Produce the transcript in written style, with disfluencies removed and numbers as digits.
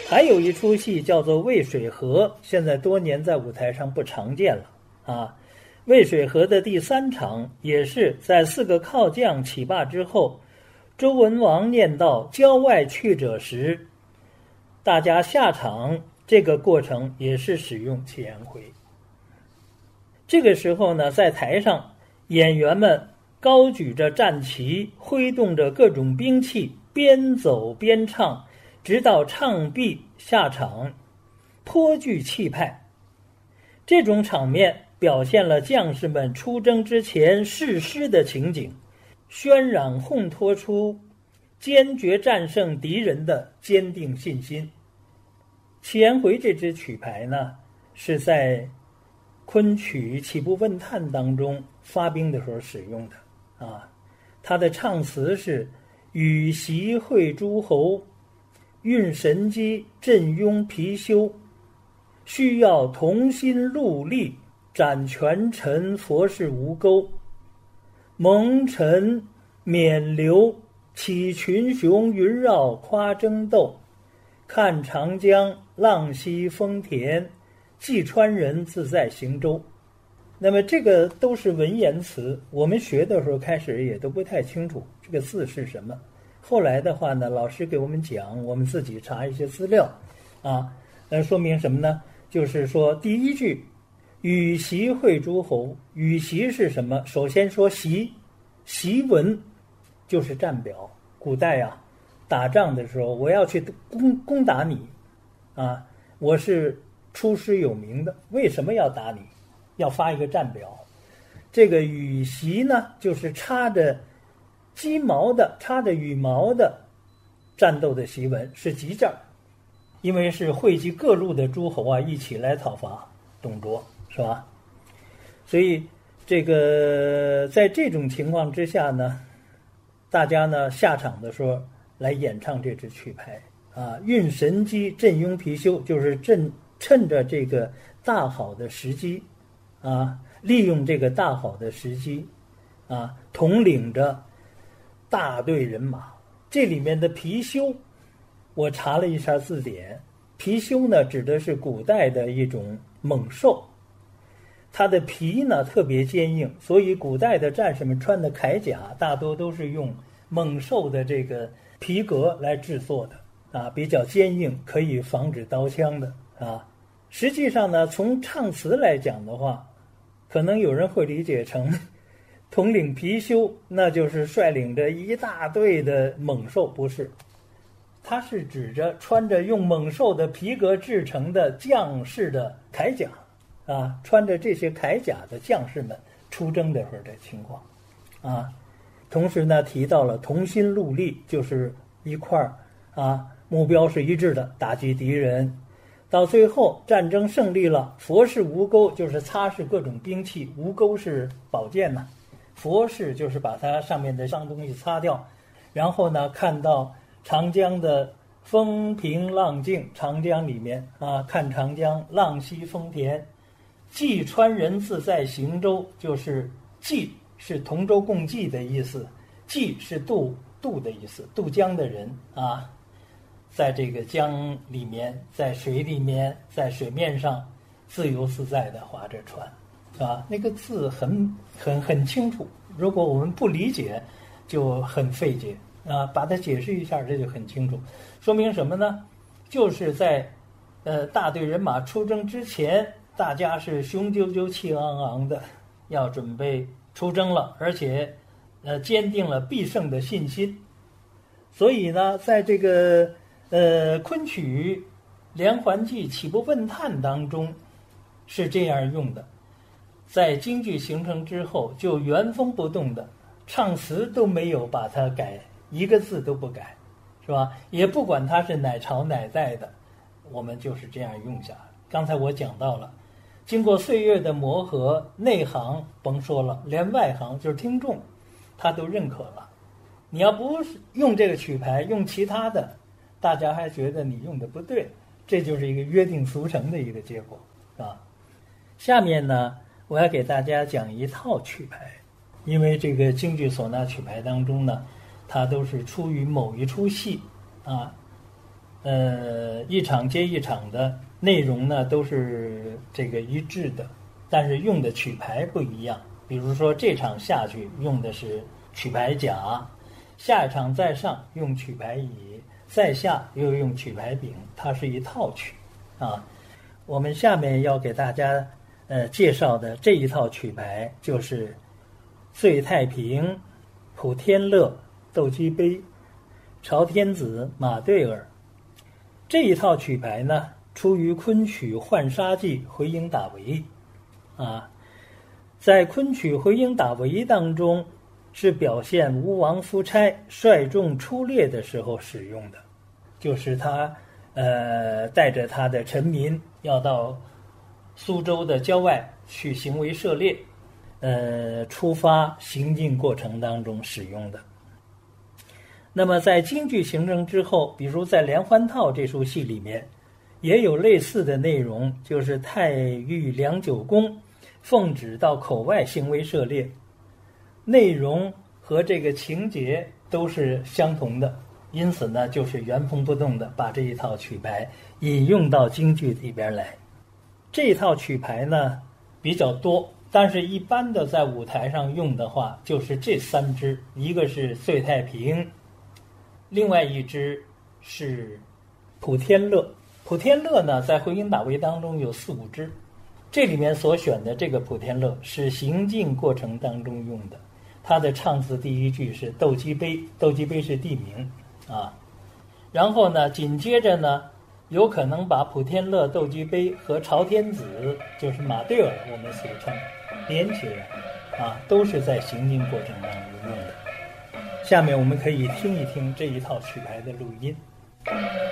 还有一出戏叫做《渭水河》，现在多年在舞台上不常见了啊。渭水河的第3场也是在4个靠将起罢之后，周文王念到郊外去者时，大家下场，这个过程也是使用起颜回。这个时候呢，在台上演员们高举着战旗，挥动着各种兵器，边走边唱，直到唱毕下场，颇具气派。这种场面表现了将士们出征之前誓师的情景，渲染烘托出坚决战胜敌人的坚定信心。起颜回这支曲牌呢，是在昆曲《起步问叹》当中发兵的时候使用的啊。它的唱词是羽檄会诸侯，运神机，振拥貔貅，需要同心戮力，斩权臣，佛事无钩。蒙尘免流，起群雄，云绕夸争斗。看长江，浪息丰田，济川人，自在行舟。那么这个都是文言词，我们学的时候开始也都不太清楚这个字是什么。后来的话呢，老师给我们讲，我们自己查一些资料啊，说明什么呢？就是说第一句羽檄会诸侯，羽檄是什么？首先说檄，檄文就是战表。古代啊，打仗的时候，我要去攻打你啊，我是出师有名的，为什么要打你？要发一个战表。这个羽檄呢，就是插着鸡毛的、插着羽毛的战斗的檄文，是急战，因为是汇集各路的诸侯啊一起来讨伐董卓，是吧？所以这个在这种情况之下呢，大家呢下场的时候来演唱这支曲牌啊，运神机，振拥貔貅，就是趁着这个大好的时机啊，利用这个大好的时机啊，统领着大队人马。这里面的貔貅，我查了一下字典，貔貅呢指的是古代的一种猛兽，它的皮呢特别坚硬，所以古代的战士们穿的铠甲大多都是用猛兽的这个皮革来制作的啊，比较坚硬，可以防止刀枪的啊。实际上呢，从唱词来讲的话，可能有人会理解成统领貔貅，那就是率领着一大队的猛兽，不是，它是指着穿着用猛兽的皮革制成的将士的铠甲啊，穿着这些铠甲的将士们出征的时候的情况啊。同时呢，提到了同心戮力，就是一块儿啊，目标是一致的，打击敌人。到最后战争胜利了，佛事无钩，就是擦拭各种兵器，无钩是宝剑呢，佛事就是把它上面的脏东西擦掉。然后呢，看到长江的风平浪静，长江里面啊，看长江浪息丰田，济川人，自在行舟，就是济是同舟共济的意思，济是渡的意思，渡江的人啊，在这个江里面，在水里面，在水面上自由自在地划着船，啊，那个字很清楚，如果我们不理解就很费解啊，把它解释一下，这就很清楚。说明什么呢？就是在大队人马出征之前，大家是雄赳赳气昂昂的要准备出征了，而且坚定了必胜的信心。所以呢，在这个昆曲连环计起步问叹当中是这样用的，在京剧形成之后就原封不动的唱词都没有把它改，一个字都不改，是吧？也不管它是哪朝哪代的，我们就是这样用下来。刚才我讲到了，经过岁月的磨合，内行甭说了，连外行就是听众他都认可了。你要不用这个曲牌，用其他的，大家还觉得你用的不对，这就是一个约定俗成的一个结果啊。下面呢，我要给大家讲一套曲牌，因为这个京剧唢呐曲牌当中呢，它都是出于某一出戏啊， 一场接一场的，内容呢都是这个一致的，但是用的曲牌不一样。比如说这场下去用的是曲牌甲，下一场再上用曲牌乙，再下又用曲牌丙，它是一套曲啊。我们下面要给大家介绍的这一套曲牌就是醉太平、普天乐、斗鸡杯、朝天子、马对儿。这一套曲牌呢，出于昆曲《浣纱记》回营打围啊。在昆曲回营打围当中，是表现吴王夫差率众出猎的时候使用的，就是他带着他的臣民要到苏州的郊外去行为射猎，出发行进过程当中使用的。那么在京剧形成之后，比如在《连环套》这出戏里面，也有类似的内容，就是太尉梁九公奉旨到口外行为射猎，内容和这个情节都是相同的，因此呢，就是原封不动的把这一套曲牌引用到京剧里边来。这一套曲牌呢比较多，但是一般的在舞台上用的话，就是这3支，一个是醉太平，另外一支是普天乐。普天乐呢，在回营打围当中有4、5支，这里面所选的这个普天乐是行进过程当中用的。它的唱词第一句是斗鸡杯，斗鸡杯是地名啊。然后呢，紧接着呢，有可能把普天乐、斗鸡杯和朝天子，就是马对儿，我们俗称连起来啊，都是在行进过程当中用的。下面我们可以听一听这一套曲牌的录音。